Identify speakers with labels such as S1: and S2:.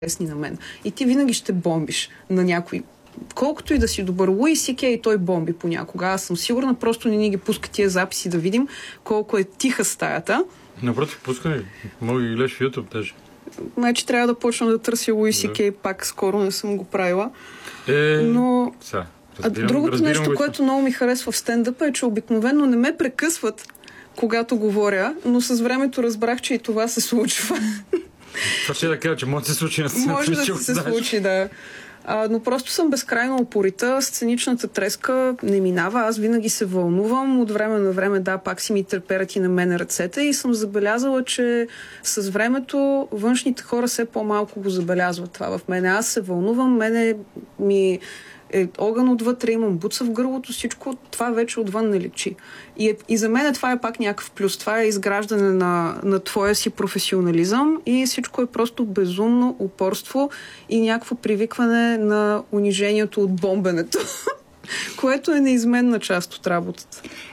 S1: интересни на мен. И ти винаги ще бомбиш на някой. Колкото и да си добър, Луи Си Кей, той бомби понякога. Аз съм сигурна, просто не ни ги пуска тия записи да видим колко е тиха стаята.
S2: Напротив, пускай. Мога ги гледаш в YouTube даже.
S1: Значи трябва да почна да търся Луи Си Кей, пак скоро не съм го правила. Но... другото нещо, което много ми харесва в стендъпа е, че обикновено не ме прекъсват, когато говоря, но с времето разбрах, че и това се случва.
S2: Това ще да кажа, че може да се случи на сцената.
S1: Може да се случи, да. Но просто съм безкрайно упорита, сценичната треска не минава, аз винаги се вълнувам, от време на време, да, пак си ми треперят и на мене ръцете и съм забелязала, че с времето външните хора все по-малко го забелязват това в мене. Аз се вълнувам, мене ми е огън отвътре, имам буца в гърлото, всичко това вече отвън не личи. И за мен това е пак някакъв плюс. Това е изграждане на твоя си професионализъм и всичко е просто безумно упорство и някакво привикване на унижението от бомбенето, което е неизменна част от работата.